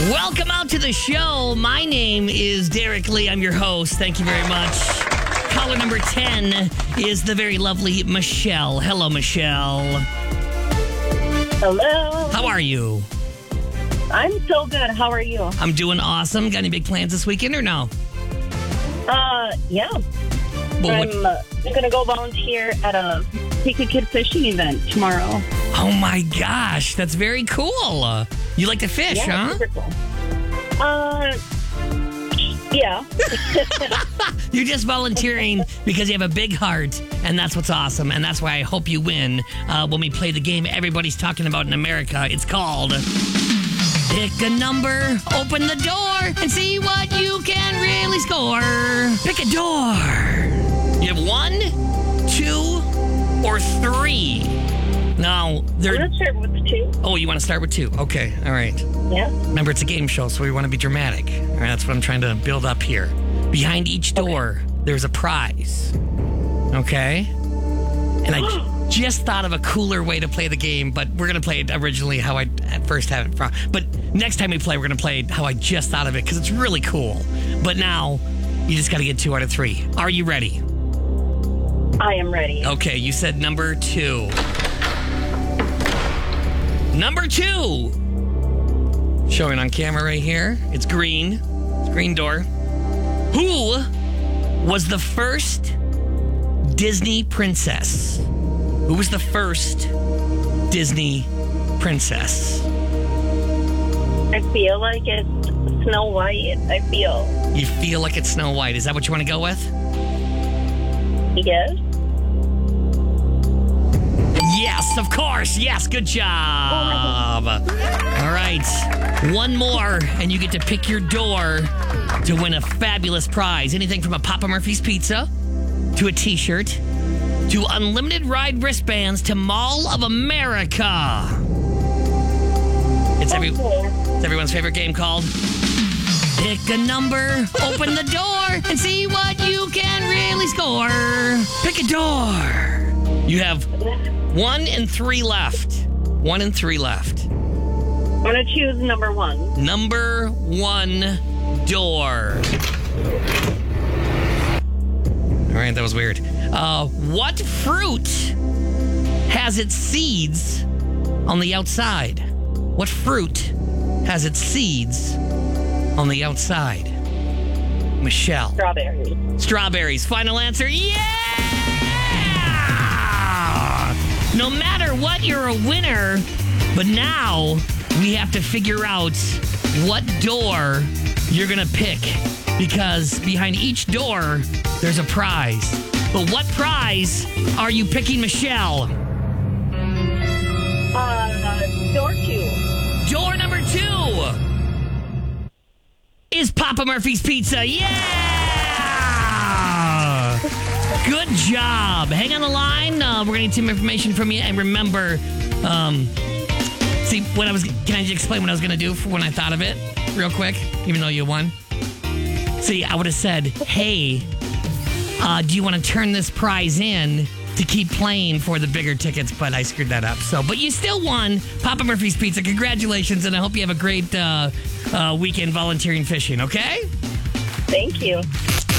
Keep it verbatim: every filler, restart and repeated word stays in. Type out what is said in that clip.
Welcome out to the show. My name is Derek Lee. I'm your host. Thank you very much. Caller number ten is the very lovely Michelle. Hello, Michelle. Hello. How are you? I'm so good. How are you? I'm doing awesome. Got any big plans this weekend or no? Uh, yeah. Well, what- I'm uh, going to go volunteer at a Take a Kid fishing event tomorrow. Oh my gosh, that's very cool. Uh, you like to fish, Yeah, huh? super cool. Uh, yeah. You're just volunteering because you have a big heart, and that's what's awesome. And that's why I hope you win uh, when we play the game everybody's talking about in America. It's called Pick a Number, Open the Door, and see what you can really score. Pick a door. You have one, two, or three. Now, I'm they're... going to start with two. Oh, you want to start with two? Okay, all right. Yeah. Remember, it's a game show, so we want to be dramatic. All right, that's what I'm trying to build up here. Behind each door, there's a prize. Okay? And I just thought of a cooler way to play the game, but we're going to play it originally how I at first had it from. But next time we play, we're going to play it how I just thought of it, because it's really cool. But now, you just got to get two out of three. Are you ready? I am ready. Okay, you said number two. Number two. Showing on camera right here. It's green. It's green door. Who was the first Disney princess? Who was the first Disney princess? I feel like it's Snow White. I feel. You feel like it's Snow White. Is that what you want to go with? Yes. Yes, of course. Yes, good job. All right. One more, and you get to pick your door to win a fabulous prize. Anything from a Papa Murphy's Pizza to a t-shirt to unlimited ride wristbands to Mall of America. It's, every, it's everyone's favorite game called Pick a Number, Open the Door, and see what you can really score. Pick a door. You have one and three left. One and three left. I'm going to choose number one. Number one door. All right, that was weird. Uh, what fruit has its seeds on the outside? What fruit has its seeds on the outside? Michelle. Strawberry. Strawberries. Final answer. Yeah! No matter what, you're a winner. But now we have to figure out what door you're going to pick, because behind each door, there's a prize. But what prize are you picking, Michelle? Uh, door two. Door number two is Papa Murphy's Pizza. Yeah! Good job. Hang on the line. Uh, we're going to need some information from you. And remember, um, see, what I was, can I just explain what I was going to do for when I thought of it real quick, even though you won? See, I would have said, hey, uh, do you want to turn this prize in to keep playing for the bigger tickets? But I screwed that up. So, but you still won Papa Murphy's Pizza. Congratulations, and I hope you have a great uh, uh, weekend volunteering fishing, okay? Thank you.